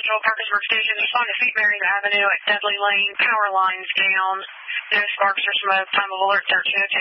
Central Parkersburg Station. Respond to St. Mary's Avenue at Dudley Lane. Power lines down. No sparks or smoke. Time of alert 1302.